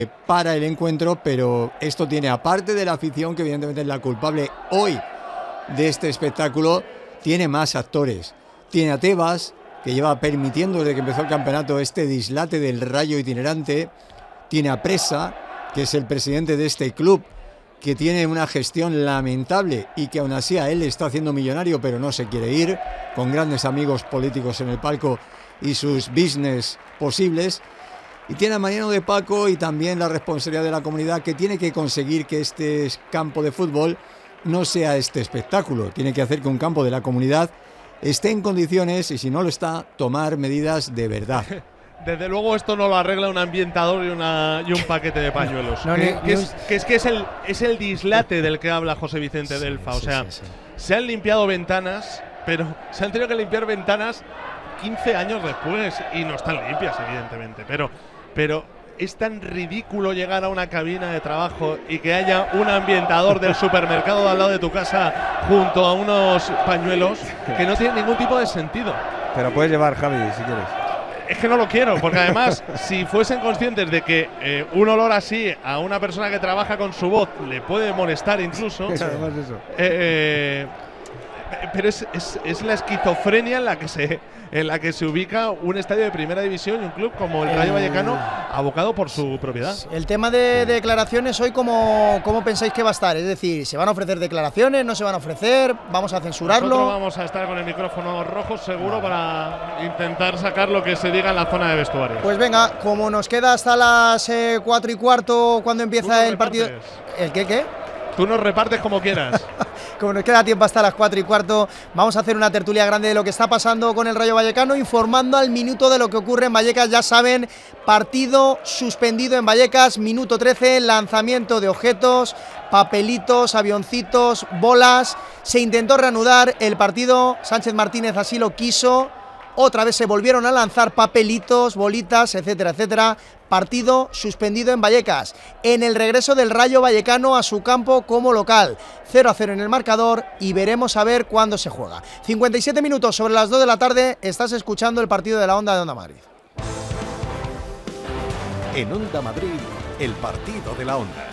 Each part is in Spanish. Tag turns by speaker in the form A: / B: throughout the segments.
A: para el encuentro, pero esto tiene, aparte de la afición, que evidentemente es la culpable hoy de este espectáculo, tiene más actores. Tiene a Tebas, que lleva permitiendo desde que empezó el campeonato este dislate del Rayo itinerante. Tiene a Presa, que es el presidente de este club, que tiene una gestión lamentable y que aún así a él le está haciendo millonario, pero no se quiere ir, con grandes amigos políticos en el palco y sus business posibles. Y tiene a Mariano de Paco y también la responsabilidad de la comunidad, que tiene que conseguir que este campo de fútbol no sea este espectáculo. Tiene que hacer que un campo de la comunidad esté en condiciones, y si no lo está, tomar medidas de verdad.
B: Desde luego esto no lo arregla un ambientador y un paquete de pañuelos. Es el dislate del que habla José Vicente Delfa. O sea, se han limpiado ventanas, pero se han tenido que limpiar ventanas 15 años después y no están limpias, evidentemente. Pero es tan ridículo llegar a una cabina de trabajo y que haya un ambientador del supermercado de al lado de tu casa junto a unos pañuelos que no tienen ningún tipo de sentido.
C: Te lo puedes llevar, Javi, si quieres.
B: Es que no lo quiero, porque además, si fuesen conscientes de que un olor así a una persona que trabaja con su voz le puede molestar incluso,
C: además eso.
B: pero es la esquizofrenia en la que se ubica un estadio de primera división y un club como el Rayo Vallecano, abocado por su propiedad.
D: El tema de declaraciones hoy, ¿cómo pensáis que va a estar? Es decir, ¿se van a ofrecer declaraciones? ¿No se van a ofrecer? ¿Vamos a censurarlo?
B: Nosotros vamos a estar con el micrófono rojo seguro para intentar sacar lo que se diga en la zona de vestuario.
D: Pues venga, como nos queda hasta las 4:15 cuando empieza el partido… ¿El qué?
B: Tú nos repartes como quieras.
D: Como nos queda tiempo hasta las 4:15, vamos a hacer una tertulia grande de lo que está pasando con el Rayo Vallecano, informando al minuto de lo que ocurre en Vallecas. Ya saben, partido suspendido en Vallecas, minuto 13, lanzamiento de objetos, papelitos, avioncitos, bolas. Se intentó reanudar el partido, Sánchez Martínez así lo quiso. Otra vez se volvieron a lanzar papelitos, bolitas, etcétera, etcétera. Partido suspendido en Vallecas. En el regreso del Rayo Vallecano a su campo como local. 0-0 en el marcador y veremos a ver cuándo se juega. 57 minutos sobre las 2 de la tarde. Estás escuchando el partido de la Onda de Onda Madrid.
E: En Onda Madrid, el partido de la Onda.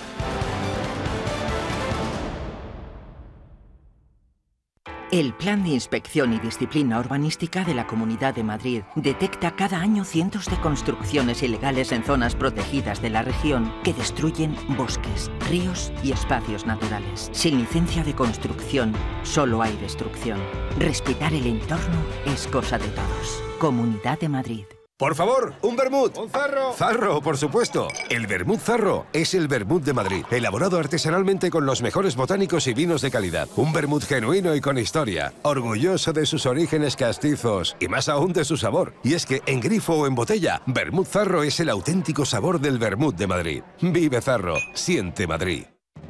F: El Plan de Inspección y Disciplina Urbanística de la Comunidad de Madrid detecta cada año cientos de construcciones ilegales en zonas protegidas de la región que destruyen bosques, ríos y espacios naturales. Sin licencia de construcción, solo hay destrucción. Respetar el entorno es cosa de todos. Comunidad de Madrid.
G: Por favor, un vermut. ¡Un zarro! Zarro, por supuesto. El vermut Zarro es el vermut de Madrid, elaborado artesanalmente con los mejores botánicos y vinos de calidad. Un vermut genuino y con historia, orgulloso de sus orígenes castizos y más aún de su sabor. Y es que en grifo o en botella, vermut Zarro es el auténtico sabor del vermut de Madrid. Vive Zarro, siente Madrid.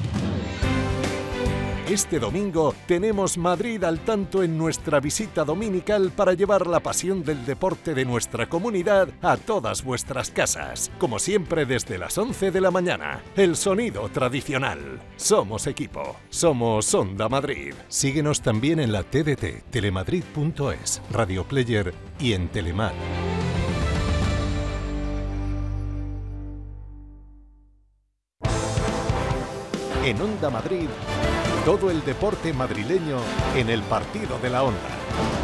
E: Este domingo tenemos Madrid al tanto en nuestra visita dominical para llevar la pasión del deporte de nuestra comunidad a todas vuestras casas. Como siempre desde las 11 de la mañana. El sonido tradicional. Somos equipo. Somos Onda Madrid. Síguenos también en la TDT, telemadrid.es, Radio Player y en Telemar. En Onda Madrid, todo el deporte madrileño en el partido de la Onda.